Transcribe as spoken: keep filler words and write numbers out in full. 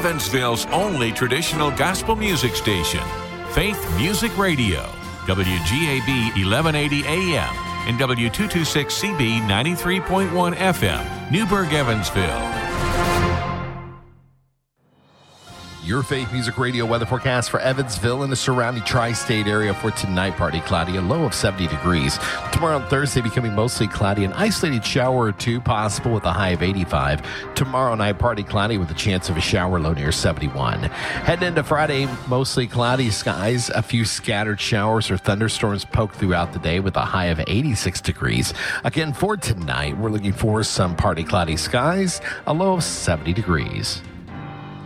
Evansville's only traditional gospel music station, Faith Music Radio, W G A B eleven eighty A M and W two twenty-six C B ninety-three point one F M, Newburgh, Evansville. Your Faith Music Radio weather forecast for Evansville and the surrounding tri-state area for tonight. Partly cloudy, a low of seventy degrees. Tomorrow and Thursday becoming mostly cloudy, an isolated shower or two possible with a high of eighty-five. Tomorrow night, partly cloudy with a chance of a shower, low near seventy-one. Heading into Friday, mostly cloudy skies. A few scattered showers or thunderstorms poke throughout the day with a high of eighty-six degrees. Again, for tonight, we're looking for some partly cloudy skies, a low of seventy degrees.